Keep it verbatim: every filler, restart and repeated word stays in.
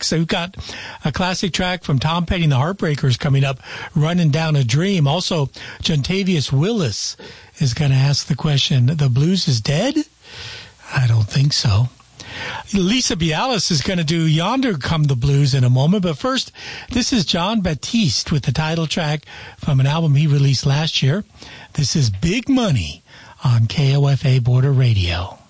six. We've got a classic track from Tom Petty and the Heartbreakers coming up, Running Down a Dream. Also, Jontavius Willis is going to ask the question, the blues is dead? I don't think so. Lisa Bialis is going to do Yonder Come the Blues in a moment. But first, this is John Batiste with the title track from an album he released last year. This is Big Money on K O F A Border Radio.